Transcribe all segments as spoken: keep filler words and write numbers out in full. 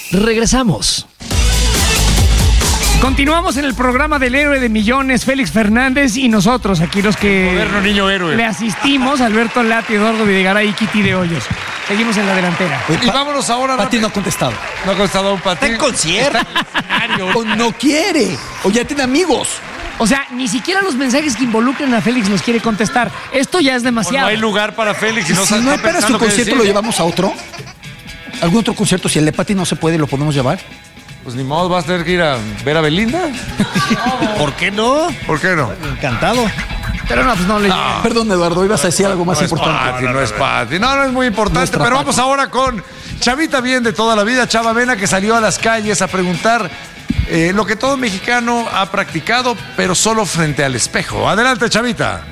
Regresamos. Continuamos en el programa del héroe de millones, Félix Fernández, y nosotros, aquí los que moderno niño héroe. Le asistimos, Alberto Lati, Eduardo Videgaray y Kitty de Hoyos. Seguimos en la delantera. Y vámonos ahora. Pati no ha contestado. No ha contestado un Pati. Está en concierto. O no quiere. O ya tiene amigos. O sea, ni siquiera los mensajes que involucren a Félix los quiere contestar. Esto ya es demasiado. O no hay lugar para Félix y no Si no hay para su concierto, ¿lo llevamos a otro? ¿Algún otro concierto? Si el de Pati no se puede, ¿lo podemos llevar? Pues ni modo, vas a tener que ir a ver a Belinda. ¿Por qué no? ¿Por qué no? Encantado. Pero no, pues no le No. llega. Perdón, Eduardo, ibas a decir algo más no importante. Es Pati, no, no es Pati. No, no es muy importante. Nuestra Pero Pati. vamos ahora con Chavita Bien de toda la vida, Chava Mena, que salió a las calles a preguntar eh, lo que todo mexicano ha practicado, pero solo frente al espejo. Adelante, Chavita.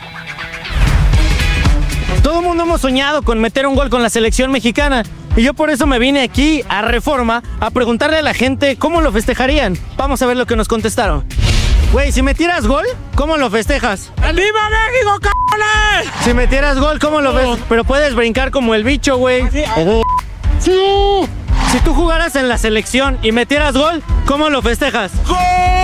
Todo el mundo hemos soñado con meter un gol con la selección mexicana. Y yo por eso me vine aquí a Reforma a preguntarle a la gente cómo lo festejarían. Vamos a ver lo que nos contestaron. Güey, si metieras gol, ¿cómo lo festejas? ¡Viva México, cabrones! Si metieras gol, ¿cómo lo ves? Pero puedes brincar como el bicho, güey. Sí. Si tú jugaras en la selección y metieras gol, ¿cómo lo festejas? ¡Gol!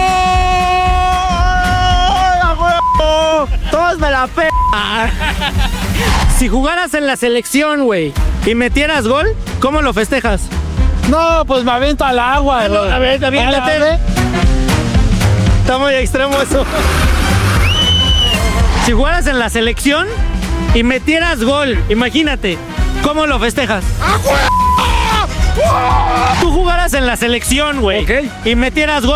Todos me la pe... Si jugaras en la selección, güey, y metieras gol, ¿cómo lo festejas? No, pues me aviento al agua. A ver, aviéntate. Está muy extremo eso. Si jugaras en la selección y metieras gol, imagínate, ¿cómo lo festejas? Tú jugaras en la selección, güey, Ok. y metieras gol.